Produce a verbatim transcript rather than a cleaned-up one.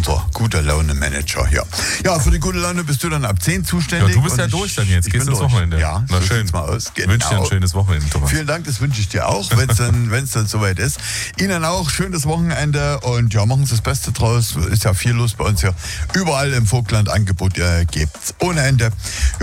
unser guter Laune-Manager hier. Ja, für die gute Laune bist du dann ab zehn zuständig. Ja, du bist ja und durch dann jetzt. Ich Gehst bin ins durch. Wochenende. Ja, na so schön. sieht's mal aus. Genau. Wünsche dir ein schönes Wochenende, Thomas. Vielen Dank, das wünsche ich dir auch, wenn es dann, wenn's dann soweit ist. Ihnen auch schönes Wochenende und ja, machen Sie das Beste draus. Ist ja viel los bei uns hier. Überall im Vogtland Angebot äh, gibt's ohne Ende.